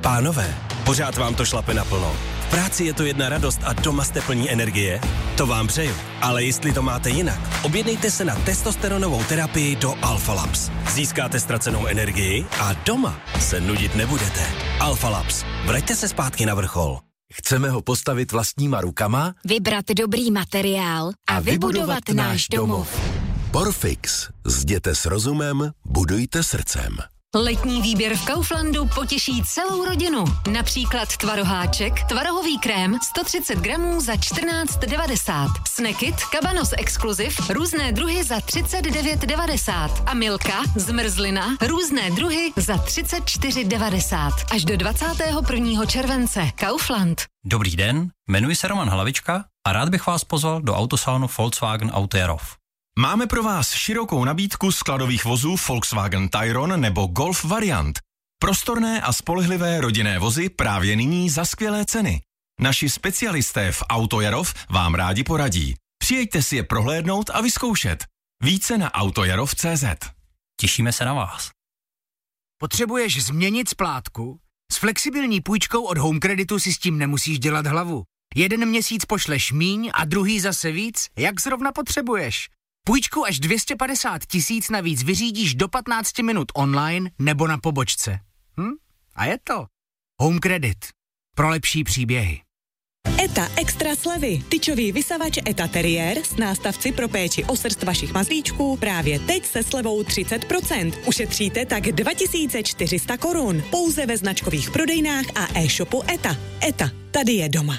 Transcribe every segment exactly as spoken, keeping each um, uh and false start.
Pánové, pořád vám to šlape naplno. V práci je to jedna radost a doma jste plní energie? To vám přeju. Ale jestli to máte jinak, objednejte se na testosteronovou terapii do Alpha Labs. Získáte ztracenou energii a doma se nudit nebudete. Alpha Labs. Vraťte se zpátky na vrchol. Chceme ho postavit vlastníma rukama, vybrat dobrý materiál a, a vybudovat náš domov. Porfix. Zděte s rozumem, budujte srdcem. Letní výběr v Kauflandu potěší celou rodinu. Například tvaroháček, tvarohový krém sto třicet gramů za čtrnáct devadesát. Snackit, Cabanos Exclusive, různé druhy za třicet devět devadesát. A Milka, zmrzlina, různé druhy za třicet čtyři devadesát. Až do dvacátého prvního července. Kaufland. Dobrý den, jmenuji se Roman Hlavička a rád bych vás pozval do autosalonu Volkswagen Auto Jarov. Máme pro vás širokou nabídku skladových vozů Volkswagen Tayron nebo Golf variant. Prostorné a spolehlivé rodinné vozy právě nyní za skvělé ceny. Naši specialisté v Auto Jarov vám rádi poradí. Přijeďte si je prohlédnout a vyzkoušet. Více na autojarov tečka cé zet. Těšíme se na vás. Potřebuješ změnit splátku? S flexibilní půjčkou od Home Creditu si s tím nemusíš dělat hlavu. Jeden měsíc pošleš míň a druhý zase víc, jak zrovna potřebuješ. Půjčku až dvě stě padesát tisíc navíc vyřídíš do patnáct minut online nebo na pobočce. Hm? A je to. Home Credit. Pro lepší příběhy. ETA extra slevy. Tyčový vysavač ETA Terrier s nástavci pro péči o srst vašich mazlíčků právě teď se slevou třicet procent. Ušetříte tak dva tisíce čtyři sta korun. Pouze ve značkových prodejnách a e-shopu ETA. ETA. Tady je doma.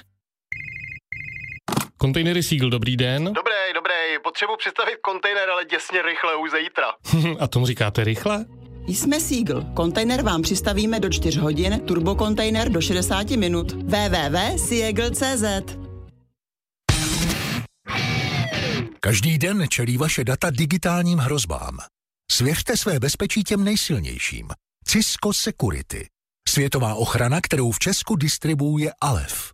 Kontejnery Seagull, dobrý den. Dobrý, dobrý. Potřebuji představit kontejner, ale děsně rychle, už zítra. A tomu říkáte rychle? Jsme Seagull. Kontejner vám přistavíme do čtyř hodin, turbokontejner do šedesát minut. w w w tečka seagull tečka cé zet. Každý den čelí vaše data digitálním hrozbám. Svěřte své bezpečí těm nejsilnějším. Cisco Security. Světová ochrana, kterou v Česku distribuuje Alef.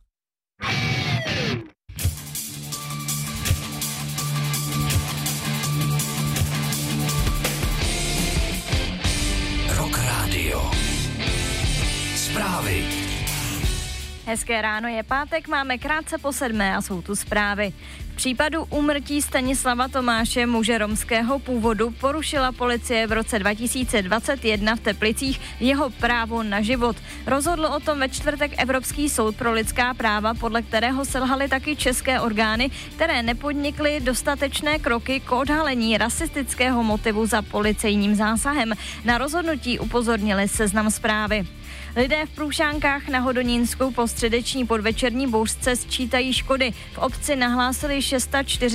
Rock Radio. Zprávy. Hezké ráno, je pátek, máme krátce po sedmé a jsou tu zprávy. V případu úmrtí Stanislava Tomáše, muže romského původu, porušila policie v roce dva tisíce dvacet jedna v Teplicích jeho právo na život. Rozhodl o tom ve čtvrtek Evropský soud pro lidská práva, podle kterého selhaly taky české orgány, které nepodnikly dostatečné kroky k odhalení rasistického motivu za policejním zásahem. Na rozhodnutí upozornili Seznam Zprávy. Lidé v Průšankách na Hodonínsku po středeční podvečerní bouřce sčítají škody. V obci nahlásili šest set čtyřicet